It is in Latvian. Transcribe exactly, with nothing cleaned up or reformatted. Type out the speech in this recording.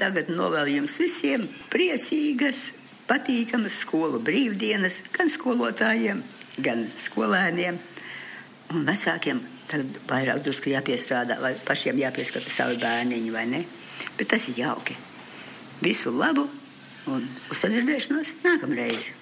tagad novēlu jums visiem priecīgas, patīkamas skolu brīvdienas, gan skolotājiem, gan skolēniem un vecākiem. Tad vairāk drusku jāpiestrādā, lai pašiem jāpieskata savi bērniņi, vai ne? Bet tas ir jauki. Visu labu un uz sadzirdēšanos nākamreiz.